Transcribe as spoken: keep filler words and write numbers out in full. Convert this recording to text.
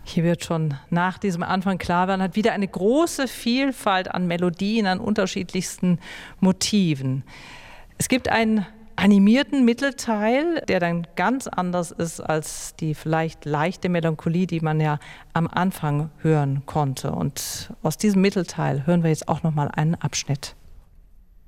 Hier wird schon nach diesem Anfang klar, man hat wieder eine große Vielfalt an Melodien, an unterschiedlichsten Motiven. Es gibt einen animierten Mittelteil, der dann ganz anders ist als die vielleicht leichte Melancholie, die man ja am Anfang hören konnte. Und aus diesem Mittelteil hören wir jetzt auch noch mal einen Abschnitt.